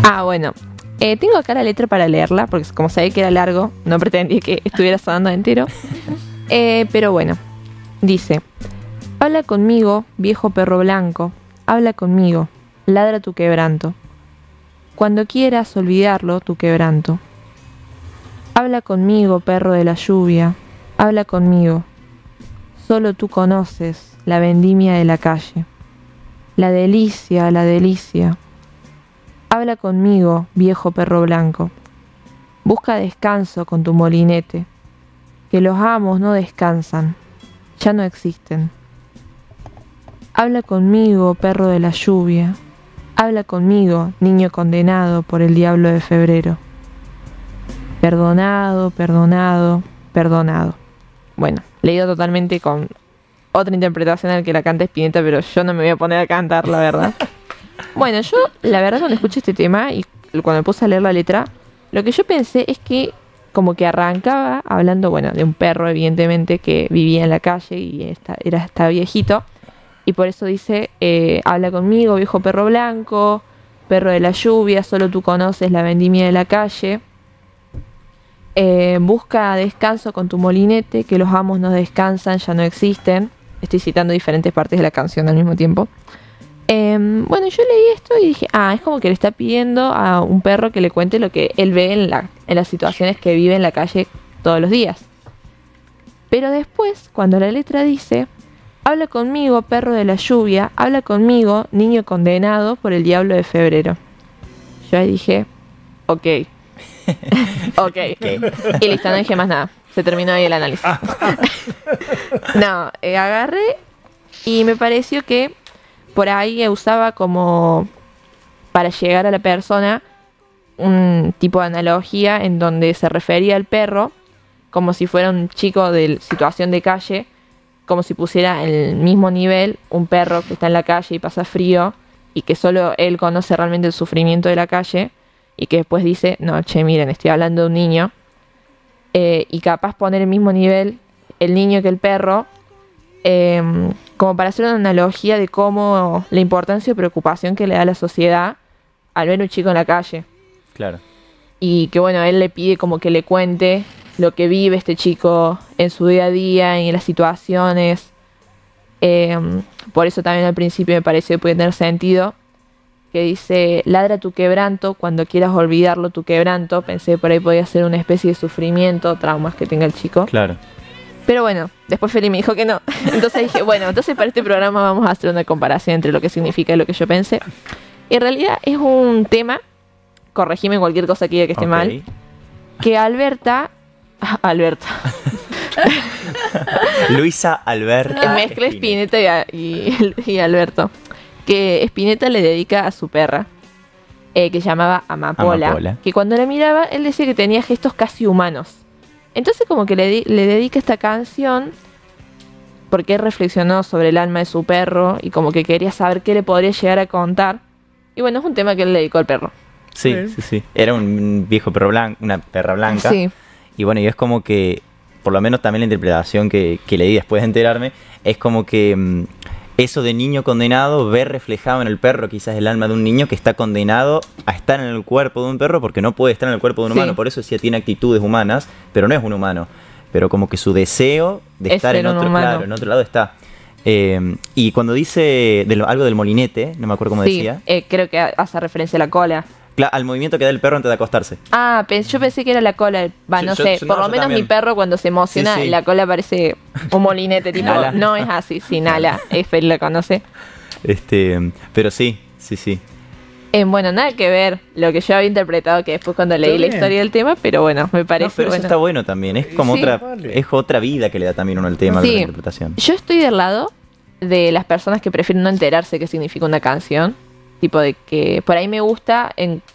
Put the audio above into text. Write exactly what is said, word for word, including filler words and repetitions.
Ah, bueno. Eh, tengo acá la letra para leerla, porque como sabía que era largo, no pretendí que estuviera sonando entero. Eh, pero bueno, dice: habla conmigo, viejo perro blanco, habla conmigo, ladra tu quebranto. Cuando quieras olvidarlo, tu quebranto. Habla conmigo, perro de la lluvia, habla conmigo. Solo tú conoces la vendimia de la calle. La delicia, la delicia. Habla conmigo, viejo perro blanco. Busca descanso con tu molinete, que los amos no descansan, ya no existen. Habla conmigo, perro de la lluvia. Habla conmigo, niño condenado por el diablo de febrero. Perdonado, perdonado, perdonado. Bueno, leído totalmente con otra interpretación al que la canta Spinetta, pero yo no me voy a poner a cantar, la verdad. Bueno, yo, la verdad, cuando escuché este tema y cuando me puse a leer la letra, lo que yo pensé es que como que arrancaba hablando, bueno, de un perro, evidentemente, que vivía en la calle y está, era, estaba viejito. Y por eso dice, eh, habla conmigo, viejo perro blanco, perro de la lluvia, solo tú conoces la vendimia de la calle. Eh, busca descanso con tu molinete, que los amos no descansan, ya no existen. Estoy citando diferentes partes de la canción al mismo tiempo. Eh, bueno, yo leí esto y dije, ah, es como que le está pidiendo a un perro que le cuente lo que él ve en, la, en las situaciones que vive en la calle todos los días. Pero después, cuando la letra dice: habla conmigo, perro de la lluvia, habla conmigo, niño condenado por el diablo de febrero. Yo ahí dije, ok. ok. Y listo, no dije más nada. Se terminó ahí el análisis. no, eh, agarré y me pareció que por ahí usaba como para llegar a la persona un tipo de analogía en donde se refería al perro como si fuera un chico de situación de calle, como si pusiera en el mismo nivel un perro que está en la calle y pasa frío y que solo él conoce realmente el sufrimiento de la calle y que después dice, no, che, miren, estoy hablando de un niño, eh, y capaz poner el mismo nivel el niño que el perro, eh, como para hacer una analogía de cómo la importancia y preocupación que le da la sociedad al ver un chico en la calle. Claro. Y que bueno, él le pide como que le cuente lo que vive este chico en su día a día, en las situaciones. Eh, por eso también al principio me pareció que puede tener sentido. Que dice, ladra tu quebranto, cuando quieras olvidarlo tu quebranto. Pensé que por ahí podía ser una especie de sufrimiento, traumas que tenga el chico. Claro. Pero bueno, después Feli me dijo que no. Entonces dije, bueno, entonces para este programa vamos a hacer una comparación entre lo que significa y lo que yo pensé. Y en realidad es un tema, corregime cualquier cosa que diga que esté okay. mal, que Alberta... Alberta. Luisa Alberta. Mezcla Spinetta y, a, y, y Alberto. Que Spinetta le dedica a su perra, eh, que se llamaba Amapola, Amapola. Que cuando la miraba, él decía que tenía gestos casi humanos. Entonces como que le, di- le dedica esta canción porque él reflexionó sobre el alma de su perro y como que quería saber qué le podría llegar a contar. Y bueno, es un tema que él le dedicó al perro. Sí, sí, sí. Era un viejo perro blanco, una perra blanca. Sí. Y bueno, y es como que, por lo menos también la interpretación que, que leí después de enterarme, es como que mmm, eso de niño condenado, ver reflejado en el perro quizás el alma de un niño que está condenado a estar en el cuerpo de un perro porque no puede estar en el cuerpo de un Sí. humano. Por eso decía, tiene actitudes humanas, pero no es un humano. Pero como que su deseo de Es estar ser en un otro, humano. claro, en otro lado está. Eh, y cuando dice de lo- algo del molinete, no me acuerdo cómo Sí, decía, eh, creo que hace referencia a la cola. cla- al movimiento que da el perro antes de acostarse. Ah, pens- yo pensé que era la cola. Va, Yo- no yo- sé. yo- por no, lo yo menos también. mi perro cuando se emociona, Sí, sí. la cola parece un molinete. Tipo, Nala. no es así. Sí, Nala. F lo conoce. Este, pero sí, sí, sí. Eh, bueno, nada que ver lo que yo había interpretado que después cuando leí Está la bien. historia del tema, pero bueno, me parece No, pero bueno. eso está bueno también. Es como Sí. otra, Vale. es otra vida que le da también uno al tema Sí. de la interpretación. Yo estoy del lado de las personas que prefieren no enterarse qué significa una canción. Tipo de que por ahí me gusta en